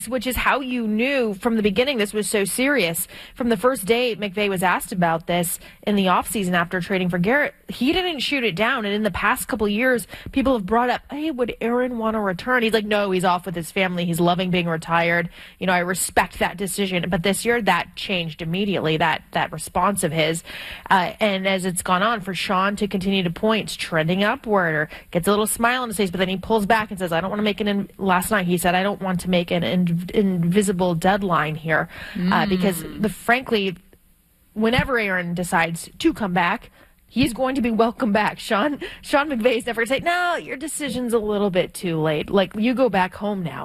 which is how you knew from the beginning this was so serious. From the first day McVay was asked about this in the offseason after trading for Garrett, he didn't shoot it down. And in the past couple of years, people have brought up, hey, would Aaron want to return? He's like, no, he's off with his family. He's loving being retired. You know, I respect that decision. But this year, that changed immediately, that response of his. And as it's gone on, for Sean to continue to point, it's trending upward, or gets a little smile on his face, but then he pulls back and says, I don't want to make last night he said, I don't want to make an invisible deadline here, because frankly, whenever Aaron decides to come back, he's going to be welcome back. Sean McVay's never say, no, your decision's a little bit too late. Like, you go back home now.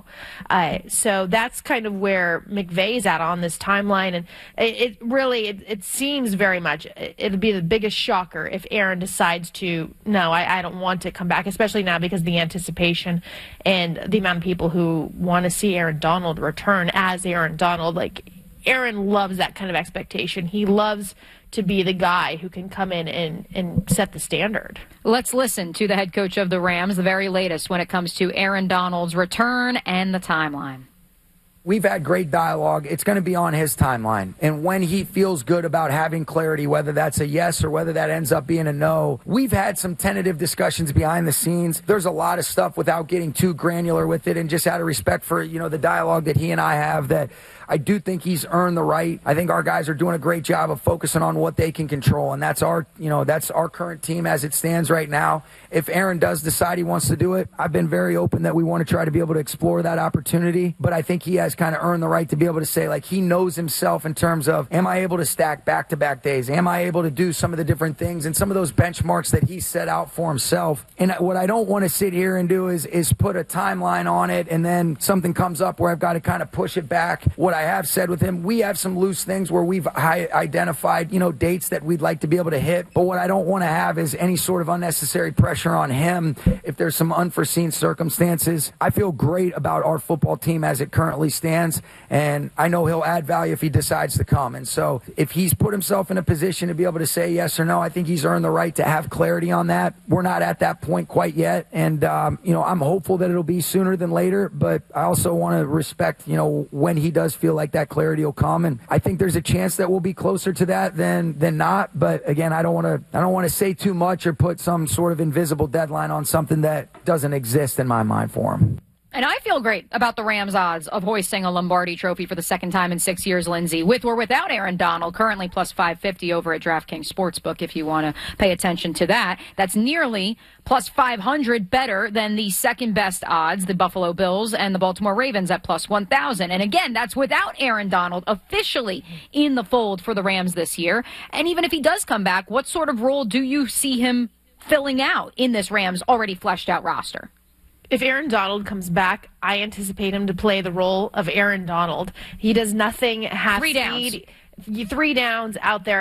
So that's kind of where McVay's at on this timeline. And it really seems very much, it'll be the biggest shocker if Aaron decides to, no, I don't want to come back, especially now because of the anticipation and the amount of people who want to see Aaron Donald return as Aaron Donald. Like, Aaron loves that kind of expectation. He loves to be the guy who can come in and set the standard. Let's listen to the head coach of the Rams, the very latest when it comes to Aaron Donald's return and the timeline. We've had great dialogue. It's going to be on his timeline. And when he feels good about having clarity, whether that's a yes or whether that ends up being a no, we've had some tentative discussions behind the scenes. There's a lot of stuff without getting too granular with it, and just out of respect for, the dialogue that he and I have, that I do think he's earned the right. I think our guys are doing a great job of focusing on what they can control, and that's our current team as it stands right now. If Aaron does decide he wants to do it, I've been very open that we want to try to be able to explore that opportunity, but I think he has kind of earned the right to be able to say, like, he knows himself in terms of, am I able to stack back-to-back days? Am I able to do some of the different things and some of those benchmarks that he set out for himself? And what I don't want to sit here and do is put a timeline on it and then something comes up where I've got to kind of push it back. What I have said with him, we have some loose things where we've identified, dates that we'd like to be able to hit. But what I don't want to have is any sort of unnecessary pressure on him if there's some unforeseen circumstances. I feel great about our football team as it currently stands, and I know he'll add value if he decides to come. And so if he's put himself in a position to be able to say yes or no, I think he's earned the right to have clarity on that. We're not at that point quite yet, and I'm hopeful that it'll be sooner than later, but I also want to respect when he does feel like that clarity will come, and I think there's a chance that we'll be closer to that than not. But again, I don't want to say too much or put some sort of invisible deadline on something that doesn't exist in my mind for him. And I feel great about the Rams' odds of hoisting a Lombardi trophy for the second time in 6 years, Lindsay, with or without Aaron Donald, currently plus 550 over at DraftKings Sportsbook, if you want to pay attention to that. That's nearly plus 500 better than the second best odds, the Buffalo Bills and the Baltimore Ravens at plus 1,000. And again, that's without Aaron Donald officially in the fold for the Rams this year. And even if he does come back, what sort of role do you see him filling out in this Rams already fleshed out roster? If Aaron Donald comes back, I anticipate him to play the role of Aaron Donald. He does nothing half speed. 3 downs out there.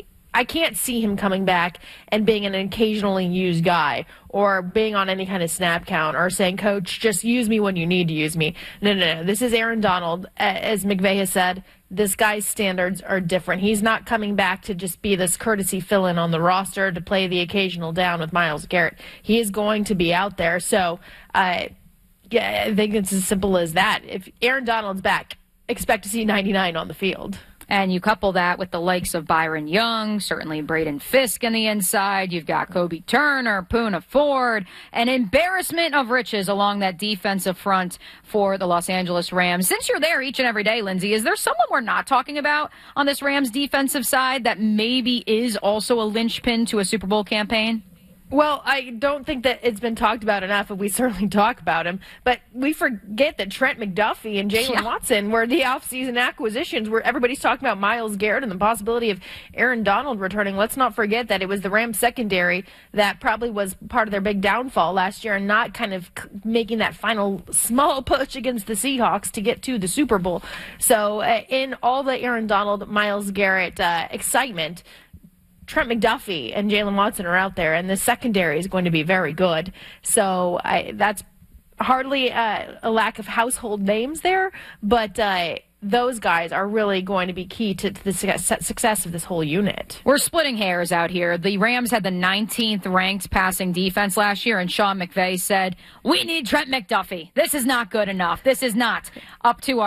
I can't see him coming back and being an occasionally used guy or being on any kind of snap count or saying, coach, just use me when you need to use me. No. This is Aaron Donald. As McVay has said, this guy's standards are different. He's not coming back to just be this courtesy fill-in on the roster to play the occasional down with Myles Garrett. He is going to be out there. So, I think it's as simple as that. If Aaron Donald's back, expect to see 99 on the field. And you couple that with the likes of Byron Young, certainly Braden Fisk on the inside. You've got Kobe Turner, Poona Ford, an embarrassment of riches along that defensive front for the Los Angeles Rams. Since you're there each and every day, Lindsay, is there someone we're not talking about on this Rams defensive side that maybe is also a linchpin to a Super Bowl campaign? Well, I don't think that it's been talked about enough, and we certainly talk about him. But we forget that Trent McDuffie and Jalen Watson were the offseason acquisitions where everybody's talking about Myles Garrett and the possibility of Aaron Donald returning. Let's not forget that it was the Rams secondary that probably was part of their big downfall last year and not kind of making that final small push against the Seahawks to get to the Super Bowl. So in all the Aaron Donald, Myles Garrett excitement, Trent McDuffie and Jalen Watson are out there, and the secondary is going to be very good. So that's hardly a lack of household names there, but those guys are really going to be key to the success of this whole unit. We're splitting hairs out here. The Rams had the 19th ranked passing defense last year, and Sean McVay said, we need Trent McDuffie. This is not good enough. This is not up to our